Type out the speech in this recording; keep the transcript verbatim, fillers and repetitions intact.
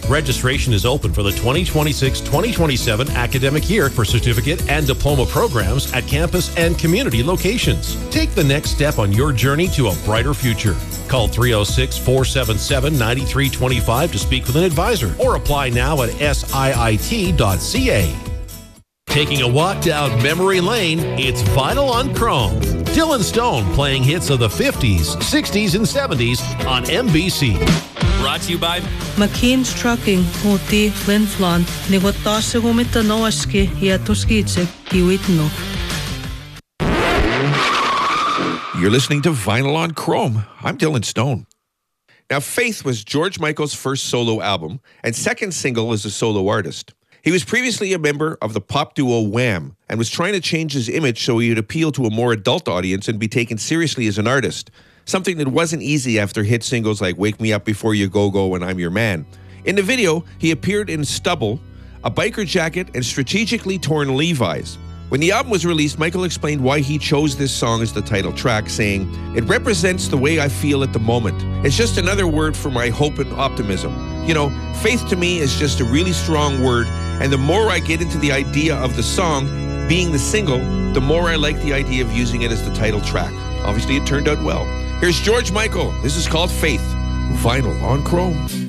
Registration is open for the twenty twenty-six twenty twenty-seven academic year for certificate and diploma programs at campus and community locations. Take the next step on your journey to a brighter future. Call three oh six, four seven seven, nine three two five to speak with an advisor or apply now at S I I T dot C A. Taking a walk down memory lane, it's Vinyl on Chrome. Dylan Stone playing hits of the fifties, sixties, and seventies on M B C. Brought to you by McKean's Trucking, Uti, Flin Flon, Nigotase Gumita Noaski, Yatuskitse, Kiwitno. You're listening to Vinyl on Chrome. I'm Dylan Stone. Now, Faith was George Michael's first solo album and second single as a solo artist. He was previously a member of the pop duo Wham! And was trying to change his image so he would appeal to a more adult audience and be taken seriously as an artist, something that wasn't easy after hit singles like Wake Me Up Before You Go Go and I'm Your Man. In the video, he appeared in stubble, a biker jacket, and strategically torn Levi's. When the album was released, Michael explained why he chose this song as the title track, saying, "It represents the way I feel at the moment. It's just another word for my hope and optimism. You know, faith to me is just a really strong word, and the more I get into the idea of the song being the single, the more I like the idea of using it as the title track." Obviously, it turned out well. Here's George Michael. This is called Faith. Vinyl on Chrome.